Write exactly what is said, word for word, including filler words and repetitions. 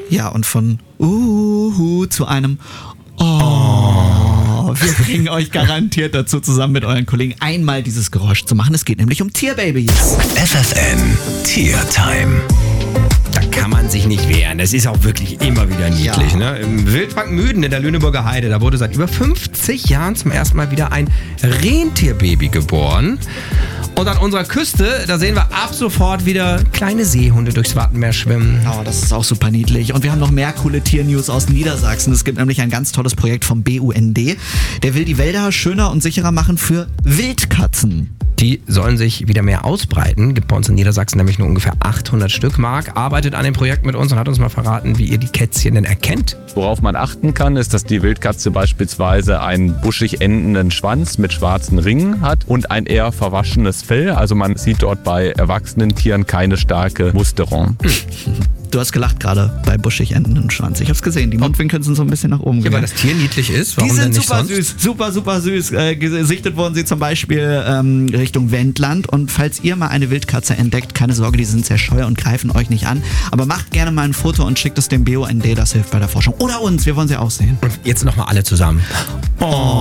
Ja, und von Uhu zu einem Oh. Wir bringen euch garantiert dazu, zusammen mit euren Kollegen einmal dieses Geräusch zu machen. Es geht nämlich um Tierbabys. F F N Tiertime. Da kann man sich nicht wehren. Es ist auch wirklich immer wieder niedlich. Ja. Ne? Im Wildpark Müden in der Lüneburger Heide, da wurde seit über fünfzig Jahren zum ersten Mal wieder ein Rentierbaby geboren. Und an unserer Küste, da sehen wir ab sofort wieder kleine Seehunde durchs Wattenmeer schwimmen. Oh, das ist auch super niedlich. Und wir haben noch mehr coole Tiernews aus Niedersachsen. Es gibt nämlich ein ganz tolles Projekt vom B U N D. Der will die Wälder schöner und sicherer machen für Wildkatzen. Die sollen sich wieder mehr ausbreiten. Gibt bei uns in Niedersachsen nämlich nur ungefähr achthundert Stück. Marc arbeitet an dem Projekt mit uns und hat uns mal verraten, wie ihr die Kätzchen denn erkennt. Worauf man achten kann, ist, dass die Wildkatze beispielsweise einen buschig endenden Schwanz mit schwarzen Ringen hat und ein eher verwaschenes Fell. Also man sieht dort bei erwachsenen Tieren keine starke Musterung. Du hast gelacht gerade bei buschig endenden Schwanz. Ich hab's gesehen, die Mundwinkel sind so ein bisschen nach oben Ja, gegangen. weil das Tier niedlich ist. Warum Die sind denn nicht super sonst? süß, super, super süß. Äh, gesichtet wurden sie zum Beispiel ähm, Richtung Wendland. Und falls ihr mal eine Wildkatze entdeckt, keine Sorge, die sind sehr scheu und greifen euch nicht an. Aber macht gerne mal ein Foto und schickt es dem B U N D, das hilft bei der Forschung. Oder uns, wir wollen sie auch sehen. Jetzt nochmal alle zusammen. Oh.